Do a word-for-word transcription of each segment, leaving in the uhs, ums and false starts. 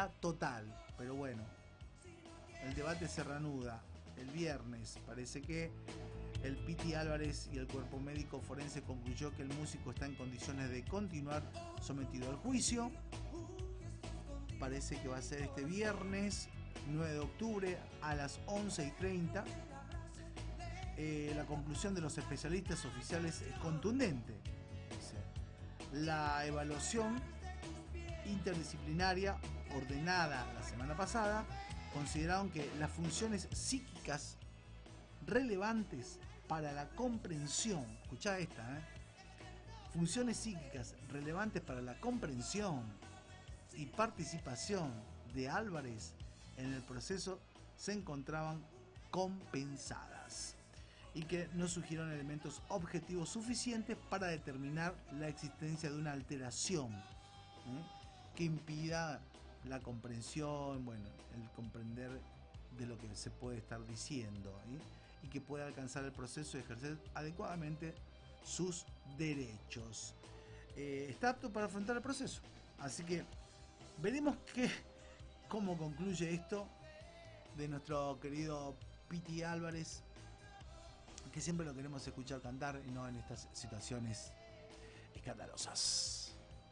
impunidad total. Pero bueno, el debate se reanuda el viernes. Parece que el Piti Álvarez y el cuerpo médico forense concluyó que el músico está en condiciones de continuar sometido al juicio. Parece que va a ser este viernes nueve de octubre a las once y treinta. Eh, la conclusión de los especialistas oficiales es contundente. Dice, la evaluación interdisciplinaria ordenada la semana pasada consideraron que las funciones psíquicas relevantes para la comprensión, escuchá esta, ¿eh? funciones psíquicas relevantes para la comprensión y participación de Álvarez en el proceso se encontraban compensadas y que no surgieron elementos objetivos suficientes para determinar la existencia de una alteración ¿eh? que impida la comprensión, bueno, el comprender de lo que se puede estar diciendo ¿eh? y que pueda alcanzar el proceso y ejercer adecuadamente sus derechos. Eh, está apto para afrontar el proceso, así que veremos qué, cómo concluye esto de nuestro querido Piti Álvarez, que siempre lo queremos escuchar cantar y no en estas situaciones escandalosas.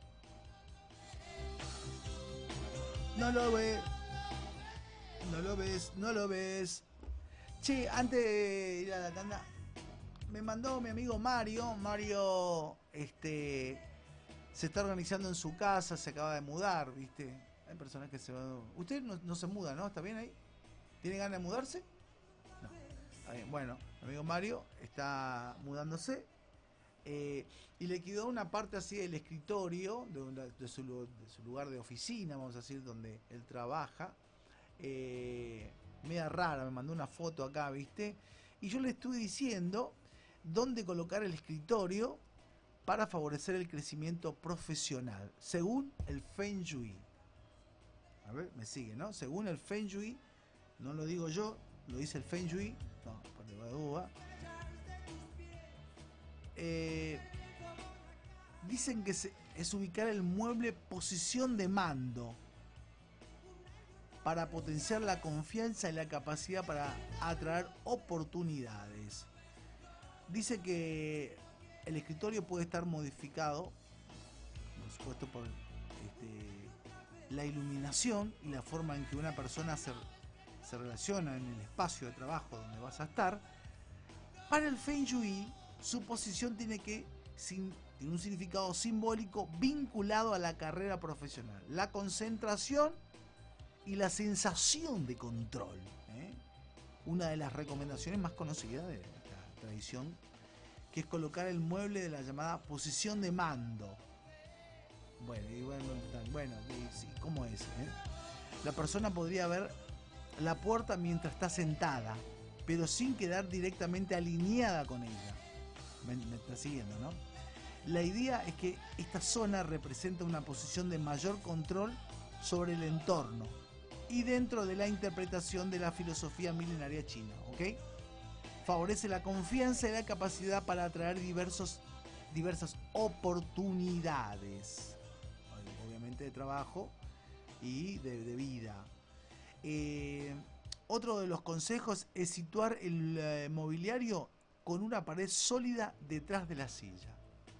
No lo ves, no lo ves, no lo ves. Che, antes de ir a la tanda, me mandó mi amigo Mario. Mario, este, se está organizando en su casa, se acaba de mudar, ¿viste? Hay personas que se van. Usted no, no se muda, ¿no? ¿Está bien ahí? ¿Tiene ganas de mudarse? No. Está bien. Bueno, mi amigo Mario está mudándose. Eh, y le quedó una parte así del escritorio, de, una, de, su, de su lugar de oficina, vamos a decir, donde él trabaja. Eh, media rara, me mandó una foto acá, ¿viste? Y yo le estuve diciendo dónde colocar el escritorio para favorecer el crecimiento profesional, según el Feng Shui. A ver, me sigue, ¿no? Según el Feng Shui, no lo digo yo, lo dice el Feng Shui, no, por de duda. Eh, dicen que se, es ubicar el mueble posición de mando para potenciar la confianza y la capacidad para atraer oportunidades. Dice que el escritorio puede estar modificado, por supuesto, por este, la iluminación y la forma en que una persona se, se relaciona en el espacio de trabajo donde vas a estar. Para el Feng Shui, su posición tiene que sin, tiene un significado simbólico vinculado a la carrera profesional, la concentración y la sensación de control. ¿eh? Una de las recomendaciones más conocidas de la tradición, que es colocar el mueble de la llamada posición de mando. Bueno, y bueno, bueno y, sí, ¿cómo es? Eh? La persona podría ver la puerta mientras está sentada, pero sin quedar directamente alineada con ella. Me, me está siguiendo, ¿no? La idea es que esta zona representa una posición de mayor control sobre el entorno y dentro de la interpretación de la filosofía milenaria china, ¿ok? Favorece la confianza y la capacidad para atraer diversos, diversas oportunidades, obviamente de trabajo y de, de vida. Eh, otro de los consejos es situar el eh, mobiliario con una pared sólida detrás de la silla.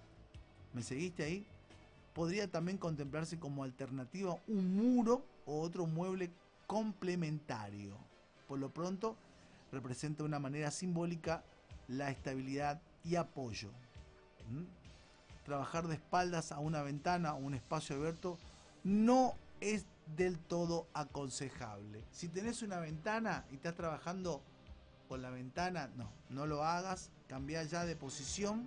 ¿Me seguiste ahí? Podría también contemplarse como alternativa un muro o otro mueble complementario. Por lo pronto, representa de una manera simbólica la estabilidad y apoyo. ¿Mm? Trabajar de espaldas a una ventana o un espacio abierto no es del todo aconsejable. Si tenés una ventana y estás trabajando con la ventana, no, no lo hagas. Cambiá ya de posición.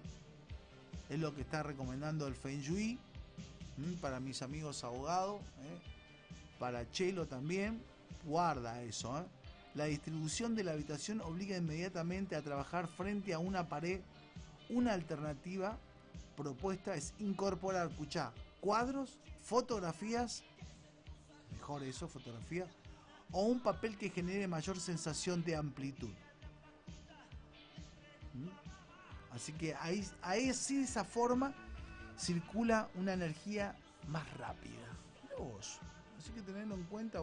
Es lo que está recomendando el Feng Shui. ¿Mm? Para mis amigos abogados, ¿eh? Para Chelo también. Guarda eso, ¿eh? La distribución de la habitación obliga inmediatamente a trabajar frente a una pared. Una alternativa propuesta es incorporar, escuchá, cuadros, fotografías, mejor eso, fotografía, o un papel que genere mayor sensación de amplitud. ¿Mm? Así que ahí, ahí sí, de esa forma circula una energía más rápida. Mirá vos, Así que tenerlo en cuenta.